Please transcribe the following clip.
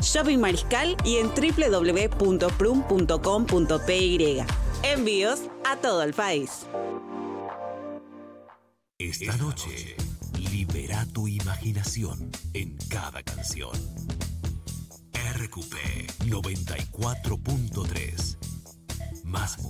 Shopping Mariscal y en www.prum.com.py. Envíos a todo el país. Esta noche, libera tu imaginación en cada canción. RQP 94.3. Más música.